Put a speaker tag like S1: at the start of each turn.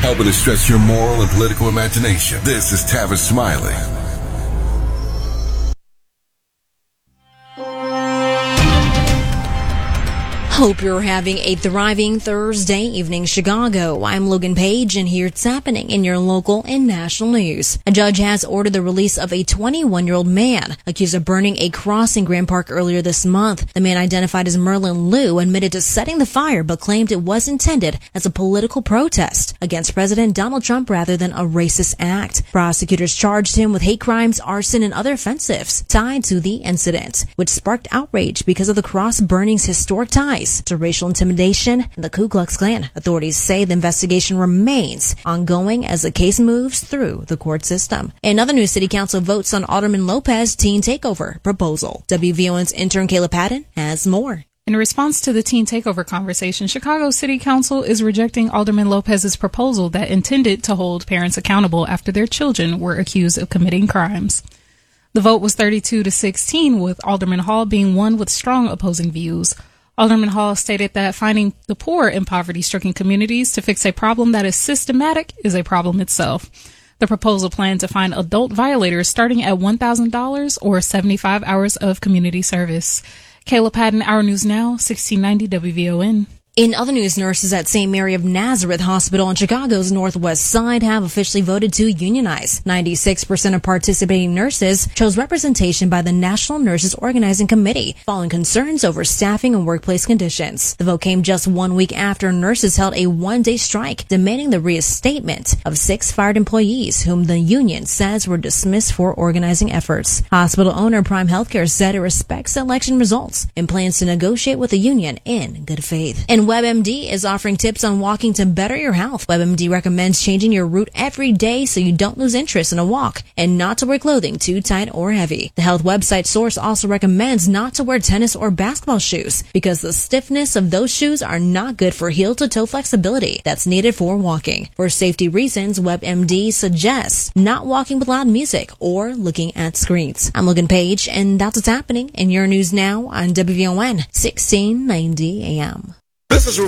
S1: helping to stretch your moral and political imagination. This is Tavis Smiley.
S2: Hope you're having a thriving Thursday evening, Chicago. I'm Logan Page, and here's happening in your local and national news. A judge has ordered the release of a 21-year-old man accused of burning a cross in Grand Park earlier this month. The man, identified as Merlin Liu, admitted to setting the fire, but claimed it was intended as a political protest against President Donald Trump rather than a racist act. Prosecutors charged him with hate crimes, arson, and other offenses tied to the incident, which sparked outrage because of the cross burning's historic ties to racial intimidation and the Ku Klux Klan. Authorities say the investigation remains ongoing as the case moves through the court system. In other news, City Council votes on Alderman Lopez teen takeover proposal. WVON's intern Kayla Patton has more.
S3: In response to the teen takeover conversation, Chicago City Council is rejecting Alderman Lopez's proposal that intended to hold parents accountable after their children were accused of committing crimes. The vote was 32-16, with Alderman Hall being one with strong opposing views. Alderman Hall stated that finding the poor in poverty-stricken communities to fix a problem that is systematic is a problem itself. The proposal planned to fine adult violators starting at $1,000 or 75 hours of community service. Kayla Patton, Our News Now, 1690 WVON.
S2: In other news, nurses at St. Mary of Nazareth Hospital on Chicago's Northwest Side have officially voted to unionize. 96% of participating nurses chose representation by the National Nurses Organizing Committee, following concerns over staffing and workplace conditions. The vote came just 1 week after nurses held a one-day strike, demanding the reinstatement of 6 fired employees, whom the union says were dismissed for organizing efforts. Hospital owner Prime Healthcare said it respects the election results and plans to negotiate with the union in good faith. And WebMD is offering tips on walking to better your health. WebMD recommends changing your route every day so you don't lose interest in a walk, and not to wear clothing too tight or heavy. The health website Source also recommends not to wear tennis or basketball shoes because the stiffness of those shoes are not good for heel-to-toe flexibility that's needed for walking. For safety reasons, WebMD suggests not walking with loud music or looking at screens. I'm Logan Page, and that's what's happening in your news now on WVON 1690 AM.
S1: This is